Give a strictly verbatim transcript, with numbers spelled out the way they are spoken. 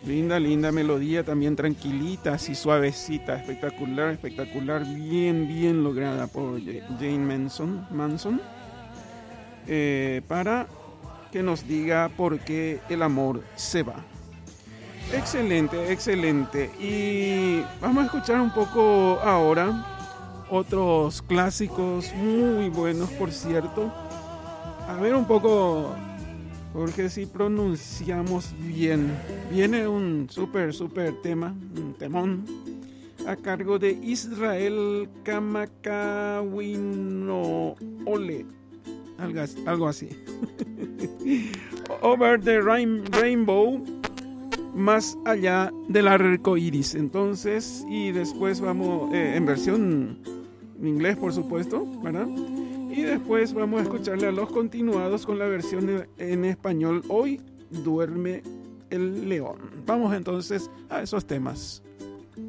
Linda, linda melodía, también tranquilita, así suavecita, espectacular, espectacular, bien, bien lograda por Jane Manson, Manson eh, para que nos diga por qué el amor se va. Excelente, excelente. Y vamos a escuchar un poco ahora otros clásicos muy buenos, por cierto. A ver un poco, Jorge, si pronunciamos bien. Viene un súper, súper tema, un temón, a cargo de Israel Kamakawino Ole. Algo, algo así. Over the rain, Rainbow, más allá del arco iris. Entonces, y después vamos eh, en versión en inglés, por supuesto, ¿verdad? Y después vamos a escucharle a los continuados con la versión en español. Hoy duerme el león. Vamos entonces a esos temas.